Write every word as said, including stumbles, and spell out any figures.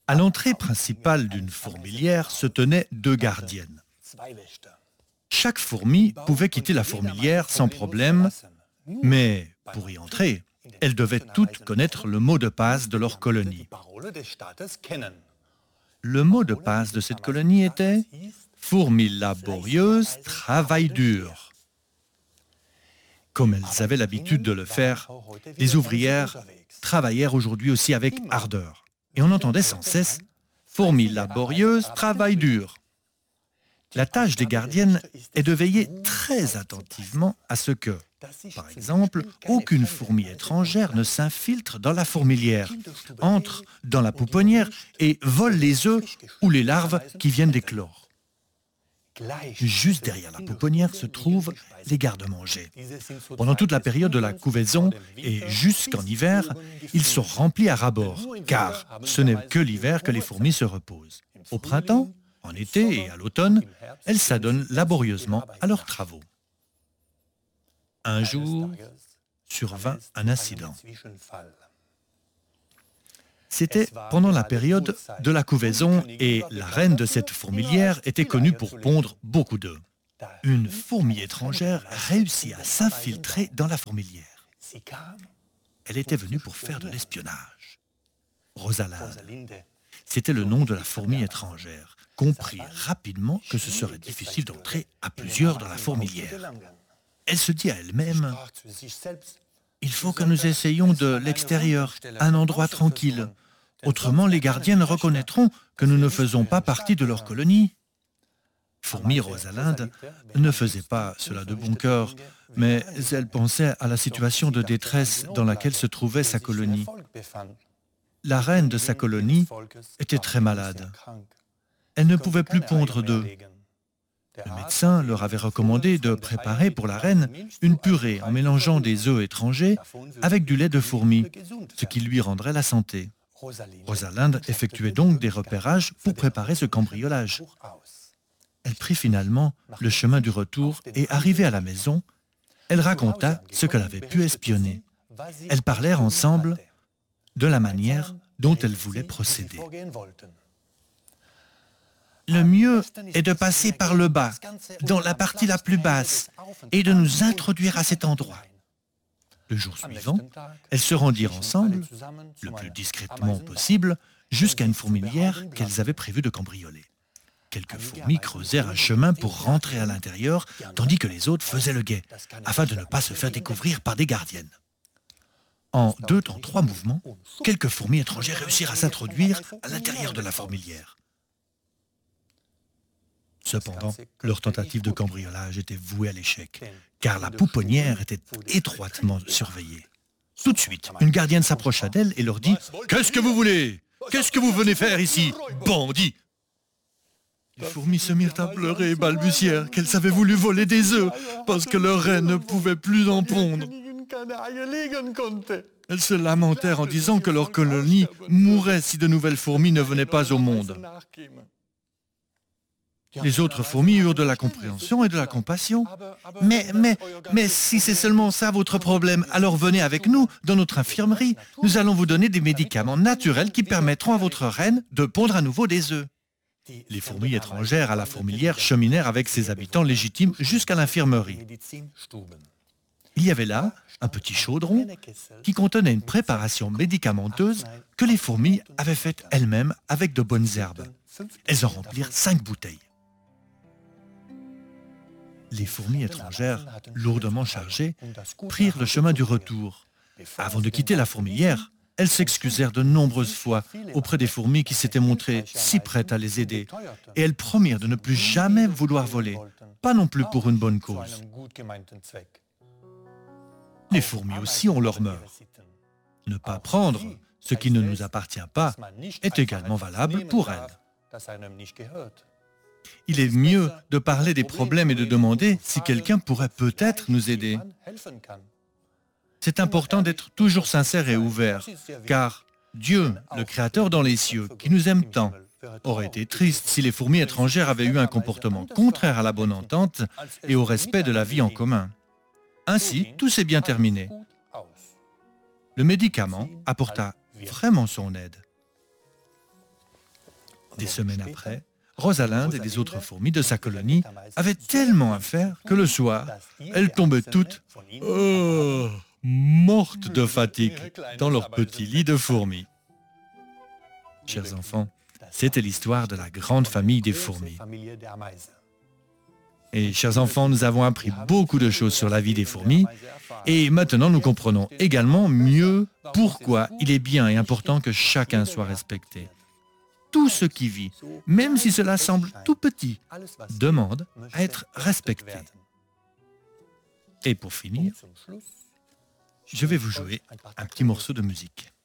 À l'entrée principale d'une fourmilière se tenaient deux gardiennes. Chaque fourmi pouvait quitter la fourmilière sans problème, mais pour y entrer, elles devaient toutes connaître le mot de passe de leur colonie. Le mot de passe de cette colonie était « Fourmi laborieuse, travail dur ». Comme elles avaient l'habitude de le faire, les ouvrières travaillèrent aujourd'hui aussi avec ardeur. Et on entendait sans cesse « Fourmi laborieuse, travail dur ». La tâche des gardiennes est de veiller très attentivement à ce que, par exemple, aucune fourmi étrangère ne s'infiltre dans la fourmilière, entre dans la pouponnière et vole les œufs ou les larves qui viennent d'éclore. Juste derrière la pouponnière se trouvent les garde-manger. Pendant toute la période de la couvaison et jusqu'en hiver, ils sont remplis à ras-bord, car ce n'est que l'hiver que les fourmis se reposent. Au printemps, en été et à l'automne, elles s'adonnent laborieusement à leurs travaux. Un jour, survint un incident. C'était pendant la période de la couvaison et la reine de cette fourmilière était connue pour pondre beaucoup d'œufs. Une fourmi étrangère réussit à s'infiltrer dans la fourmilière. Elle était venue pour faire de l'espionnage. Rosalinde, c'était le nom de la fourmi étrangère, comprit rapidement que ce serait difficile d'entrer à plusieurs dans la fourmilière. Elle se dit à elle-même « Il faut que nous essayions de l'extérieur, un endroit tranquille. Autrement, les gardiennes reconnaîtront que nous ne faisons pas partie de leur colonie. » Fourmi Rosalinde ne faisait pas cela de bon cœur, mais elle pensait à la situation de détresse dans laquelle se trouvait sa colonie. La reine de sa colonie était très malade. Elle ne pouvait plus pondre d'œufs. Le médecin leur avait recommandé de préparer pour la reine une purée en mélangeant des œufs étrangers avec du lait de fourmi, ce qui lui rendrait la santé. Rosalinde effectuait donc des repérages pour préparer ce cambriolage. Elle prit finalement le chemin du retour et, arrivée à la maison, elle raconta ce qu'elle avait pu espionner. Elles parlèrent ensemble de la manière dont elles voulaient procéder. Le mieux est de passer par le bas, dans la partie la plus basse, et de nous introduire à cet endroit. Le jour suivant, elles se rendirent ensemble, le plus discrètement possible, jusqu'à une fourmilière qu'elles avaient prévu de cambrioler. Quelques fourmis creusèrent un chemin pour rentrer à l'intérieur, tandis que les autres faisaient le guet, afin de ne pas se faire découvrir par des gardiennes. En deux temps trois mouvements, quelques fourmis étrangères réussirent à s'introduire à l'intérieur de la fourmilière. Cependant, leur tentative de cambriolage était vouée à l'échec, car la pouponnière était étroitement surveillée. Tout de suite, une gardienne s'approcha d'elle et leur dit « Qu'est-ce que vous voulez? Qu'est-ce que vous venez faire ici, bandits ?» Les fourmis se mirent à pleurer et balbutièrent qu'elles avaient voulu voler des œufs, parce que leur reine ne pouvait plus en pondre. Elles se lamentèrent en disant que leur colonie mourrait si de nouvelles fourmis ne venaient pas au monde. Les autres fourmis eurent de la compréhension et de la compassion. Mais, mais, mais si c'est seulement ça votre problème, alors venez avec nous dans notre infirmerie. Nous allons vous donner des médicaments naturels qui permettront à votre reine de pondre à nouveau des œufs. Les fourmis étrangères à la fourmilière cheminèrent avec ses habitants légitimes jusqu'à l'infirmerie. Il y avait là un petit chaudron qui contenait une préparation médicamenteuse que les fourmis avaient faite elles-mêmes avec de bonnes herbes. Elles en remplirent cinq bouteilles. Les fourmis étrangères, lourdement chargées, prirent le chemin du retour. Avant de quitter la fourmilière, elles s'excusèrent de nombreuses fois auprès des fourmis qui s'étaient montrées si prêtes à les aider, et elles promirent de ne plus jamais vouloir voler, pas non plus pour une bonne cause. Les fourmis aussi ont leurs mœurs. Ne pas prendre ce qui ne nous appartient pas est également valable pour elles. Il est mieux de parler des problèmes et de demander si quelqu'un pourrait peut-être nous aider. C'est important d'être toujours sincère et ouvert, car Dieu, le Créateur dans les cieux, qui nous aime tant, aurait été triste si les fourmis étrangères avaient eu un comportement contraire à la bonne entente et au respect de la vie en commun. Ainsi, tout s'est bien terminé. Le médicament apporta vraiment son aide. Des semaines après, Rosalinde et les autres fourmis de sa colonie avaient tellement à faire que le soir, elles tombaient toutes oh, mortes de fatigue dans leur petit lit de fourmis. Chers enfants, c'était l'histoire de la grande famille des fourmis. Et chers enfants, nous avons appris beaucoup de choses sur la vie des fourmis et maintenant nous comprenons également mieux pourquoi il est bien et important que chacun soit respecté. Tout ce qui vit, même si cela semble tout petit, demande à être respecté. Et pour finir, je vais vous jouer un petit morceau de musique.